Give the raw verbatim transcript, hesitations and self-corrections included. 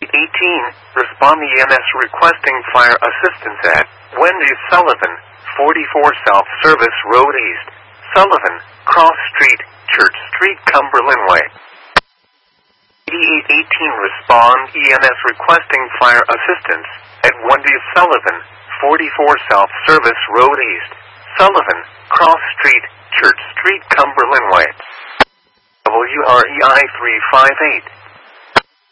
eighty-eight eighteen, respond E M S requesting fire assistance at Wendy Sullivan, forty-four South Service Road East, Sullivan, Cross Street, Church Street, Cumberland Way. eighty-eight eighteen, respond E M S requesting fire assistance at Wendy Sullivan, forty-four South Service Road East, Sullivan, Cross Street, Church Street, Cumberland Way. W R E I three five eight.